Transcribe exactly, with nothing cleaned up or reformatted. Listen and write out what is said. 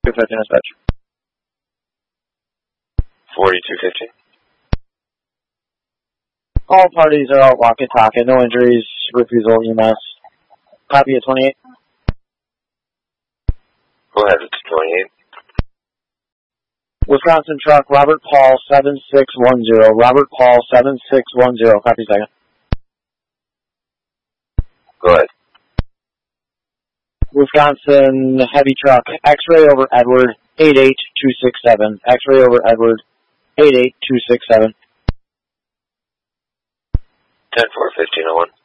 fifteen dispatch. forty-two fifteen. All parties are out walkie-talkie. No injuries. Refusal E M S. Copy at twenty-eight. Go ahead, it's twenty-eight. Wisconsin truck, Robert Paul, seven six one zero. Robert Paul, seven six one zero. Copy second. Go ahead. Wisconsin heavy truck, X-ray over Edward, eight eight two six seven. X-ray over Edward, eight eight two six seven. ten four fifteen oh one.